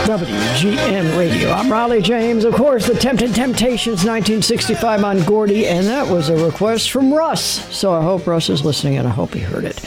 WGN Radio. I'm Raleigh James. Of course, the Tempted Temptations, 1965 on Gordy, and that was a request from Russ. So I hope Russ is listening, and I hope he heard it.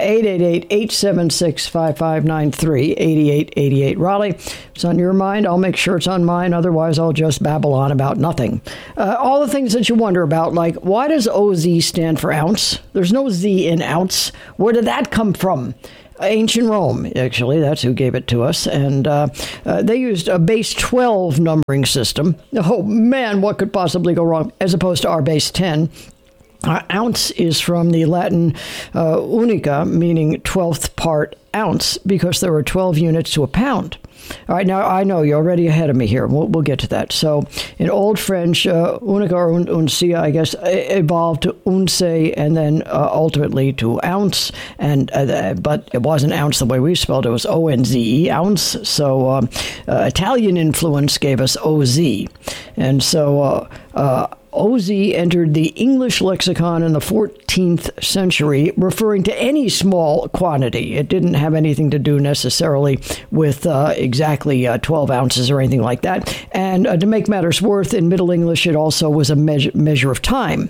888-876-5593, 8888 Raleigh. If it's on your mind, I'll make sure it's on mine. Otherwise, I'll just babble on about nothing. All the things that you wonder about, like, why does OZ stand for ounce? There's no Z in ounce. Where did that come from? Ancient Rome, actually, that's who gave it to us, and they used a base 12 numbering system. Oh man, what could possibly go wrong, as opposed to our base 10. Ounce is from the Latin unica, meaning 12th part ounce, because there were 12 units to a pound. All right, now I know you're already ahead of me here. We'll get to that. So in Old French, unica or uncia, I guess, evolved to unce and then ultimately to ounce. And but it wasn't ounce the way we spelled it. It was O-N-Z-E, ounce. So Italian influence gave us O-Z. And so OZ entered the English lexicon in the 14th century, referring to any small quantity. It didn't have anything to do necessarily with exactly 12 ounces or anything like that. And to make matters worse, in Middle English, it also was a measure of time.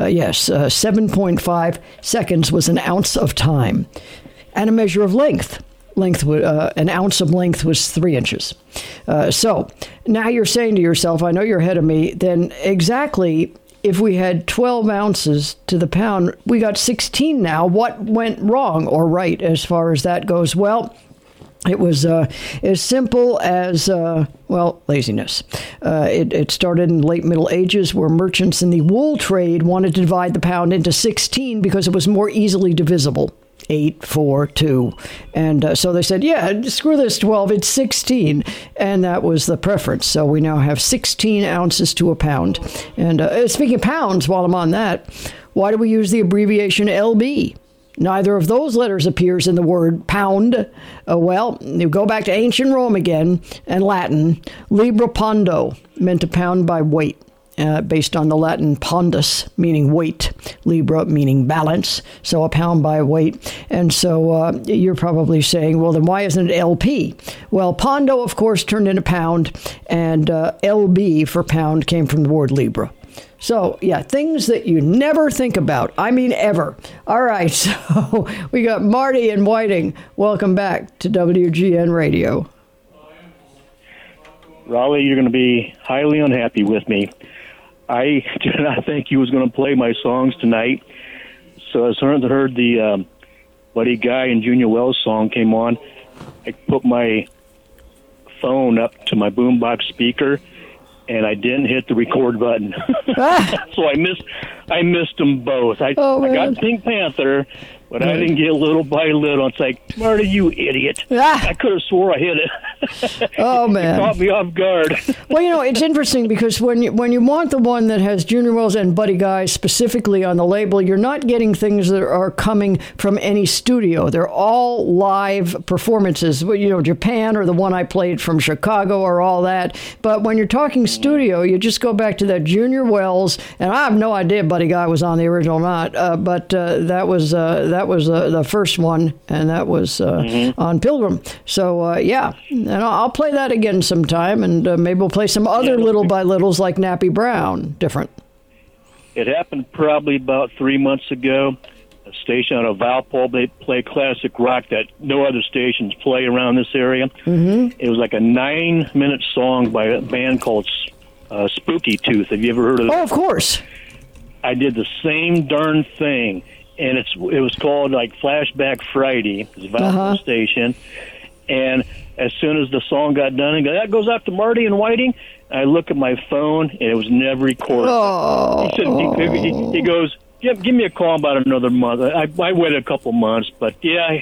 7.5 seconds was an ounce of time. And a measure of length. An ounce of length was 3 inches. So now you're saying to yourself, I know you're ahead of me, then exactly if we had 12 ounces to the pound, we got 16 now. What went wrong or right as far as that goes? Well, it was as simple as, laziness. It started in the late Middle Ages where merchants in the wool trade wanted to divide the pound into 16 because it was more easily divisible. 8, 4, 2. And so they said, yeah, screw this 12, it's 16. And that was the preference. So we now have 16 ounces to a pound. And speaking of pounds, while I'm on that, why do we use the abbreviation LB? Neither of those letters appears in the word pound. You go back to ancient Rome again and Latin. Libra pondo meant a pound by weight. Based on the Latin pondus, meaning weight, libra, meaning balance, so a pound by weight. And so you're probably saying, well, then why isn't it LP? Well, pondo, of course, turned into pound, and LB for pound came from the word libra. So, yeah, things that you never think about. I mean, ever. All right, so we got Marty in Whiting. Welcome back to WGN Radio. Raleigh, you're going to be highly unhappy with me. I did not think you was going to play my songs tonight. So as soon as I heard the Buddy Guy and Junior Wells song came on, I put my phone up to my boombox speaker, and I didn't hit the record button. So I missed them both. I got Pink Panther, but I didn't get Little by Little. It's like, Marty, you idiot. I could have swore I hit it. Oh, man. It caught me off guard. Well, it's interesting because when you want the one that has Junior Wells and Buddy Guy specifically on the label, you're not getting things that are coming from any studio. They're all live performances. Japan or the one I played from Chicago or all that. But when you're talking studio, you just go back to that Junior Wells, and I have no idea Buddy Guy was on the original or not, but that was the first one, and that was on Pilgrim. So, and I'll play that again sometime, and maybe we'll play some other Little by Littles like Nappy Brown, different. It happened probably about 3 months ago. A station out of Valpole, they play classic rock that no other stations play around this area. Mm-hmm. It was like a 9-minute song by a band called Spooky Tooth. Have you ever heard of that? Oh, of course. I did the same darn thing. And it was called like Flashback Friday, the Valpole station. And as soon as the song got done, I go, that goes out to Marty and Whiting. I look at my phone, and it was never recorded. Oh. He goes, give me a call about another month. I waited a couple months, but in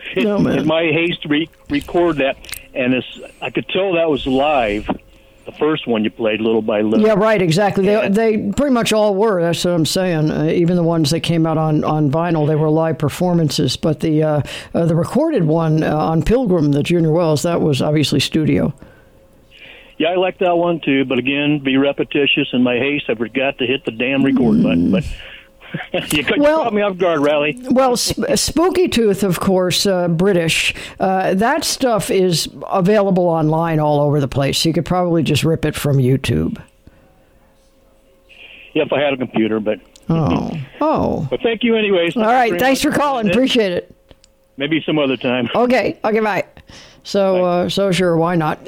my haste to record that, and I could tell that was live. The first one you played, Little by Little. Yeah, right, exactly. They pretty much all were. That's what I'm saying. Even the ones that came out on vinyl, they were live performances. But the recorded one on Pilgrim, the Junior Wells, that was obviously studio. Yeah, I like that one too. But again, be repetitious in my haste. I forgot to hit the damn record button. But You caught me off guard, Riley. Well, Spooky Tooth, of course, British. That stuff is available online all over the place. You could probably just rip it from YouTube. Yeah, if I had a computer, but... Oh. But thank you anyways. All right, thanks for calling. Appreciate it. Maybe some other time. Okay, bye. So sure, why not?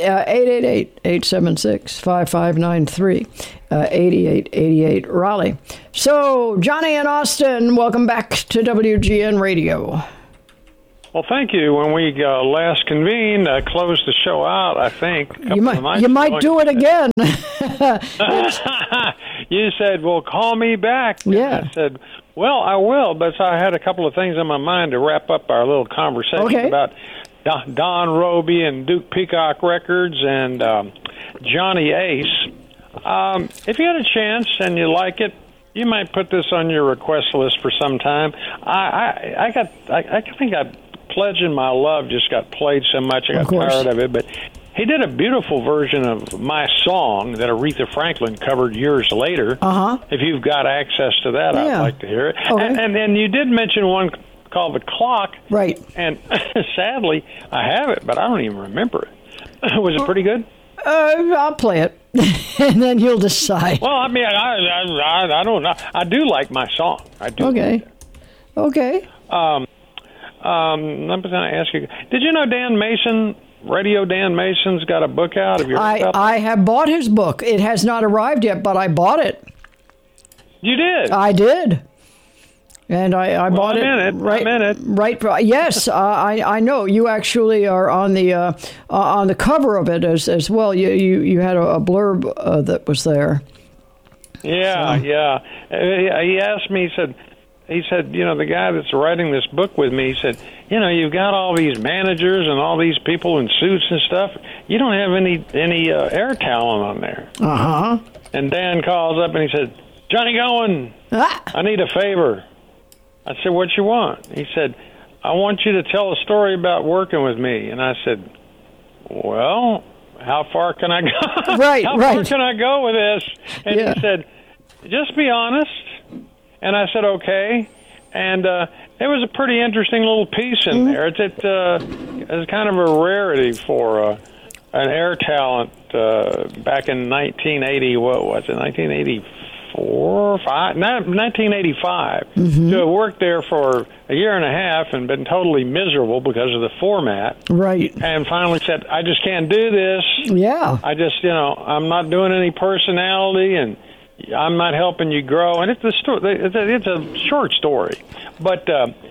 888-876-5593, 8888 Raleigh. So, Johnny and Austin, welcome back to WGN Radio. Well, thank you. When we last convened, I closed the show out, I think. You might do it again. You said, well, call me back. And yeah. I said, well, I will, but I had a couple of things in my mind to wrap up our little conversation about Don Roby and Duke Peacock Records and Johnny Ace. If you had a chance and you like it, you might put this on your request list for some time. I think Pledging My Love just got played so much I got tired of it, but he did a beautiful version of my song that Aretha Franklin covered years later. If you've got access to that, I'd like to hear it. Okay. And then you did mention one called The Clock. Right. And sadly, I have it, but I don't even remember it. Was it pretty good? I'll play it, and then you'll decide. Well, I mean, I don't know. I do like my song. I do. Okay. Okay. I'm going to ask you, did you know Dan Mason, Radio Dan Mason's got a book out? Have you heard about that? I have bought his book. It has not arrived yet, but I bought it. You did? I did. And I bought it. I'm in it. Right. Yes, I know. You actually are on the cover of it as well. You had a blurb that was there. Yeah, so. Yeah. He asked me. He said, you know, the guy that's writing this book with me, he said, you know, you've got all these managers and all these people in suits and stuff. You don't have any air talent on there. And Dan calls up and he said, Johnny Gowan, I need a favor. I said, what you want? He said, I want you to tell a story about working with me. And I said, well, how far can I go? How far can I go with this? And he said, just be honest. And I said, okay. And it was a pretty interesting little piece in there. It's kind of a rarity for an air talent back in 1980, what was it, 1985, to have worked there for a year and a half and been totally miserable because of the format. Right. And finally said, I just can't do this. Yeah. I just, I'm not doing any personality and I'm not helping you grow. And it's a short story. But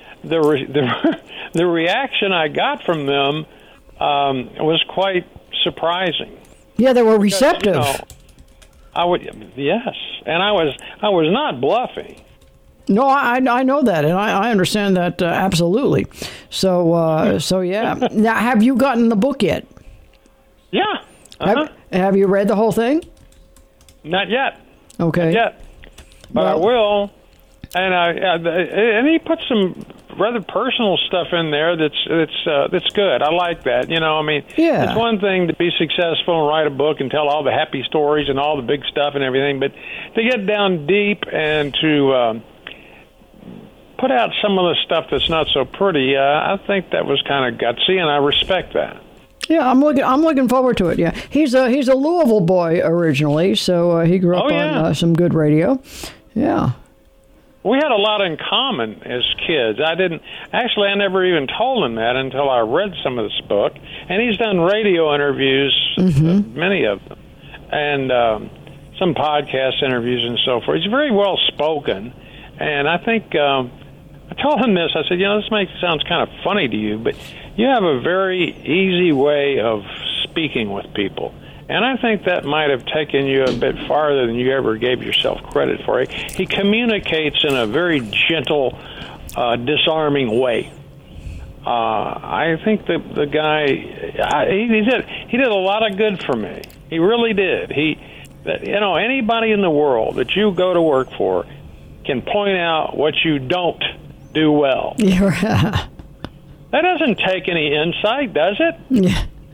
the reaction I got from them was quite surprising. Yeah, they were receptive. Because, yes, and I was not bluffing. No, I know that, and I understand that absolutely. So yeah. Now, have you gotten the book yet? Yeah. Have you read the whole thing? Not yet. Okay. Not yet, but I will. And he put some rather personal stuff in there that's good. I like that. It's one thing to be successful and write a book and tell all the happy stories and all the big stuff and everything, but to get down deep and to put out some of the stuff that's not so pretty, I think that was kind of gutsy, and I respect that. Yeah, I'm looking forward to it. Yeah, he's a Louisville boy originally, so he grew up on some good radio. Yeah. We had a lot in common as kids. I never even told him that until I read some of this book. And he's done radio interviews, many of them, and some podcast interviews and so forth. He's very well spoken, and I think I told him this. I said, this sounds kind of funny to you, but you have a very easy way of speaking with people. And I think that might have taken you a bit farther than you ever gave yourself credit for. He communicates in a very gentle, disarming way. I think the guy, he did a lot of good for me. He really did. Anybody in the world that you go to work for can point out what you don't do well. Yeah. That doesn't take any insight, does it? Yeah.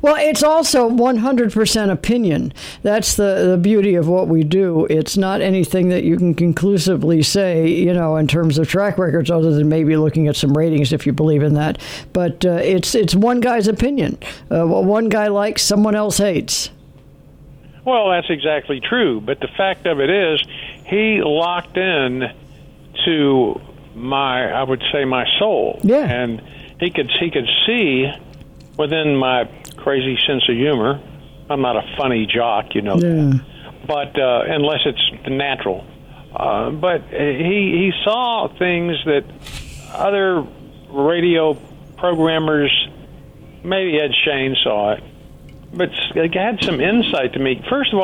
Well, it's also 100% opinion. That's the beauty of what we do. It's not anything that you can conclusively say, in terms of track records, other than maybe looking at some ratings if you believe in that. But it's one guy's opinion. What one guy likes, someone else hates. Well, that's exactly true. But the fact of it is, he locked in to my soul. Yeah. And he could see within my crazy sense of humor. I'm not a funny jock, Yeah. but unless it's natural. But he saw things that other radio programmers, maybe Ed Shane saw it, but had some insight to me. First of all,